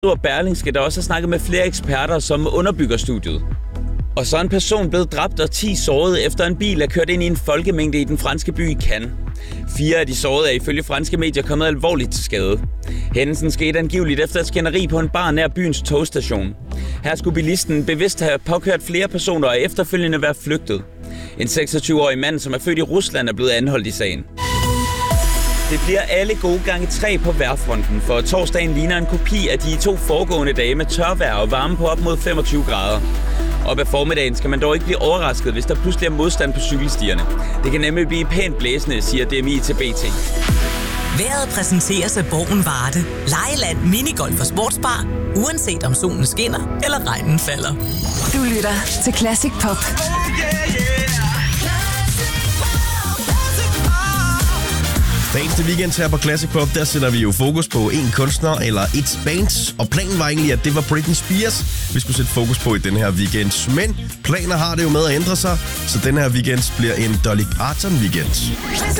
Berlingske, der også har snakket med flere eksperter, som underbygger studiet. Og så er en person blevet dræbt og 10 såret, efter en bil er kørt ind i en folkemængde i den franske by Cannes. 4 af de sårede er ifølge franske medier kommet alvorligt til skade. Hændelsen skete angiveligt efter et skænderi på en bar nær byens togstation. Her skulle bilisten bevidst have påkørt flere personer og efterfølgende være flygtet. En 26-årig mand, som er født i Rusland, er blevet anholdt i sagen. Det bliver alle gode gange 3 på vejrfronten, for torsdagen ligner en kopi af de 2 foregående dage med tørvejr og varme på op mod 25 grader. Op ad formiddagen skal man dog ikke blive overrasket, hvis der pludselig er modstand på cykelstierne. Det kan nemlig blive pænt blæsende, siger DMI til BT. Vejret præsenteres af Borgen Varde. Lejeland, minigolf og sportsbar. Uanset om solen skinner eller regnen falder. Du lytter til Classic Pop. Dagens til weekend her på Classic Pop, der sætter vi jo fokus på en kunstner eller et band. Og planen var egentlig, at det var Britney Spears, vi skulle sætte fokus på i den her weekend. Men planer har det jo med at ændre sig, så den her weekend bliver en Dolly Parton weekend.